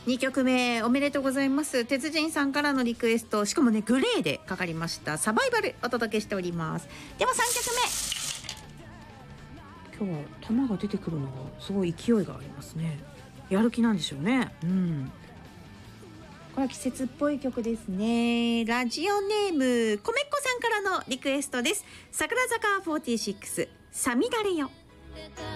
2曲目おめでとうございます。鉄人さんからのリクエスト、しかもねグレーでかかりましたサバイバルお届けしております。では3曲目、今日は玉が出てくるのがすごい勢いがありますね。やる気なんでしょうね。これは季節っぽい曲ですね。ラジオネームこめっこさんからのリクエストです。桜坂46さみだれよ。